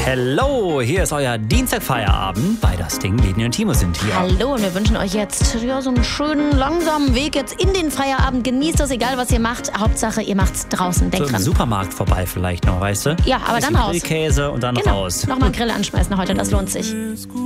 Hello, hier ist euer Dienstagfeierabend bei Das Ding. Leni und Timo sind hier. Hallo, und wir wünschen euch jetzt so einen schönen, langsamen Weg jetzt in den Feierabend. Genießt das, egal was ihr macht. Hauptsache, ihr macht's draußen. Denkt So im dran. Supermarkt vorbei vielleicht noch, weißt du? Ja, aber dann raus. Käse und dann Genau. raus. Nochmal einen Grill anschmeißen heute, das lohnt sich.